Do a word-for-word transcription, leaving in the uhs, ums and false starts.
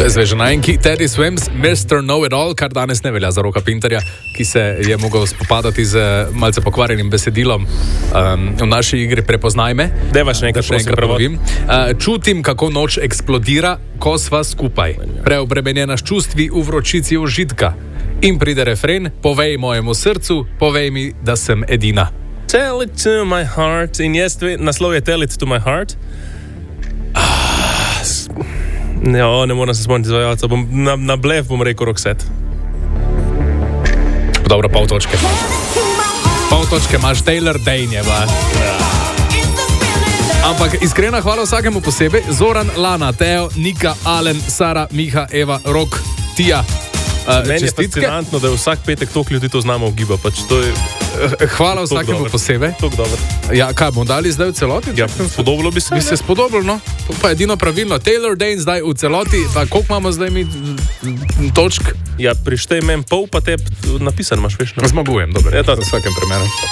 Zveženajnki Teddy Swims, mister Know-It-All, kar danes ne velja za Roka Pinterja, ki se je mogel spopadati z malce pokvarjenim besedilom um, v naši igri Prepoznaj me. Deva še enkrat, prosim, prepovim. Uh, čutim, kako noč eksplodira, ko sva skupaj. Preobremenjena s čustvi v vročici užitka. In pride refren, povej mojemu srcu, povej mi, da sem edina. Tell it to my heart. In jaz, naslov je Tell it to my heart. Ja, ne moram se spomniti izvajalca. Na, na blef bom rekel Roxette. Dobro, pol točke. Pol točke imaš Taylor Dayne-jeva. Ja. Ampak iskrena hvala vsakemu posebej. Zoran, Lana, Teo, Nika, Alen, Sara, Miha, Eva, Rok, Tija. Uh, Meni je fascinantno, da je vsak petek toliko ljudi to znamo ugiba. Pač to je... Hvala vsakemu posebej. Ja, kaj bomo dali zdaj v celoti? Ja, spodobilo bi se. Bi se spodobilo, no. To pa je edino pravilno. Taylor Dayne zdaj v celoti. Pa koliko imamo zdaj mi točk? Ja, prištej meni pol, pa te napisan imaš, veš. No? Zmagujem, dobro. Ja, to v vsakem primeru.